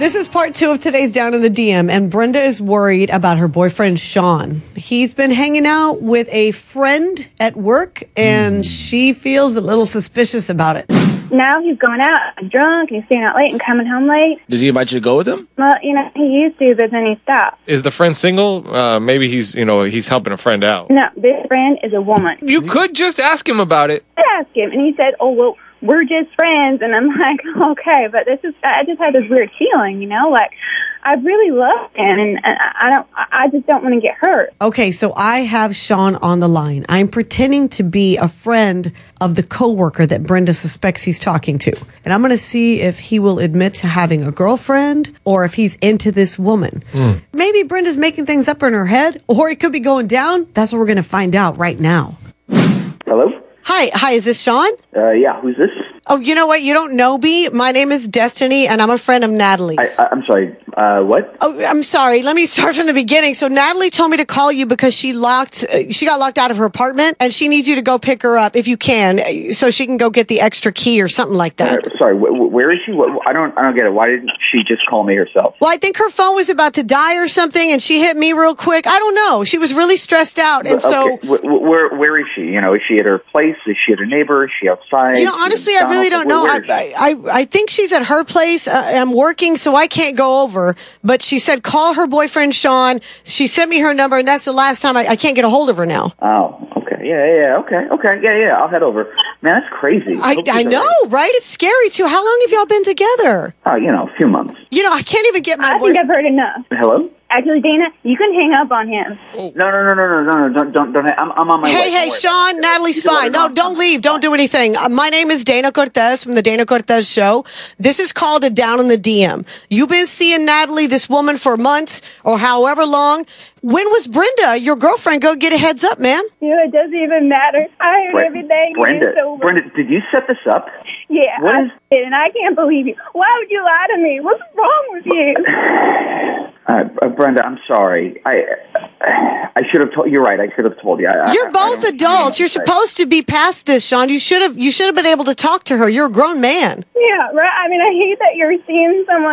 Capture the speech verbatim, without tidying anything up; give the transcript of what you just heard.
This is part two of today's Down in the D M, and Brenda is worried about her boyfriend, Sean. He's been hanging out with a friend at work, and mm. she feels a little suspicious about it. Now he's going out drunk, and he's staying out late and coming home late. Does he invite you to go with him? Well, you know, he used to, but then he stopped. Is the friend single? Uh, maybe he's, you know, he's helping a friend out. No, this friend is a woman. You could just ask him about it. I asked him, and he said, oh, well, we're just friends. And I'm like, okay, but this is, I just had this weird feeling, you know, like, I really love him, and I don't. I just don't want to get hurt. Okay, so I have Sean on the line. I'm pretending to be a friend of the coworker that Brenda suspects he's talking to, and I'm going to see if he will admit to having a girlfriend or if he's into this woman. Mm. Maybe Brenda's making things up in her head, or it could be going down. That's what we're going to find out right now. Hello? Hi, hi. Is this Sean? Uh, yeah. Who's this? Oh, you know what? You don't know me. My name is Destiny, and I'm a friend of Natalie's. I, I, I'm sorry. Uh, what? Oh, I'm sorry. Let me start from the beginning. So Natalie told me to call you because she locked, uh, she got locked out of her apartment, and she needs you to go pick her up if you can, uh, so she can go get the extra key or something like that. Uh, sorry. Wh- where is she? What, I don't. I don't get it. Why didn't she just call me herself? Well, I think her phone was about to die or something, and she hit me real quick. I don't know. She was really stressed out, and okay. so Wh- where Where is she? You know, is she at her place? Is she at her neighbor? Is she outside? You know, honestly, I really don't know. I, I I think she's at her place. Uh, I'm working, so I can't go over. But she said call her boyfriend Sean. She sent me her number, and that's the last time. I, I can't get a hold of her now. Oh, okay, yeah, yeah, okay, okay, yeah, yeah. I'll head over. Man, that's crazy. I I know, right. right? It's scary too. How long have y'all been together? Oh, uh, you know, a few months. You know, I can't even get my. I boyfriend. think I've heard enough. Hello. Actually, Dana, you can hang up on him. No, no, no, no, no, no, no, don't, don't, don't. I'm, I'm on my hey, way. Hey, hey, Sean, Natalie's fine. No, don't leave. Don't do anything. Uh, my name is Dana Cortez from the Dana Cortez Show. This is called a Down in the D M. You've been seeing Natalie, this woman, for months or however long. When was Brenda, your girlfriend, go get a heads up, man? You know, it doesn't even matter. I heard Bre- everything. Brenda, so Brenda, did you set this up? Yeah, what I is... did, and I can't believe you. Why would you lie to me? What's wrong with you? Uh, uh, Brenda, I'm sorry. I I should have told. You're right. I should have told you. I, You're I, both I adults. You're supposed to be past this, Sean. You should have. You should have been able to talk to her. You're a grown man. Yeah, right. I mean, I hate that you're seeing someone